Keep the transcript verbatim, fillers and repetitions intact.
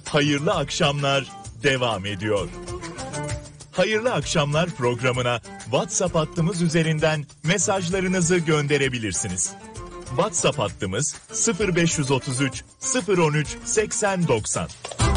Hayırlı akşamlar devam ediyor. Hayırlı akşamlar programına WhatsApp hattımız üzerinden mesajlarınızı gönderebilirsiniz. WhatsApp hattımız sıfır beş otuz üç sıfır on üç seksen doksan.